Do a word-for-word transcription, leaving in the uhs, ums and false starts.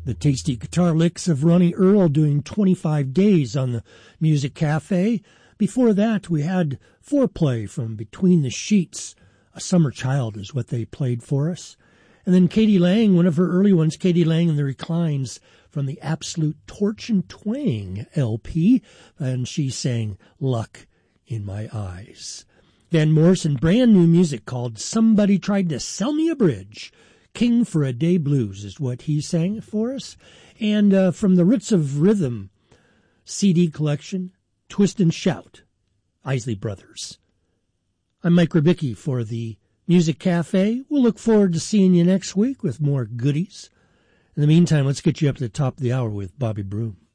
The tasty guitar licks of Ronnie Earl doing twenty-five days on the Music Cafe. Before that, we had Foreplay from Between the Sheets. A Summer Child is what they played for us. And then Katie Lang, one of her early ones, Katie Lang and the Reclines from the Absolute Torch and Twang L P. And she sang Luck in My Eyes. Van Morrison, brand new music called Somebody Tried to Sell Me a Bridge. King for a Day Blues is what he sang for us. And uh, from the Roots of Rhythm C D collection, Twist and Shout, Isley Brothers. I'm Mike Ribicki for the Music Cafe. We'll look forward to seeing you next week with more goodies. In the meantime, let's get you up to the top of the hour with Bobby Broom.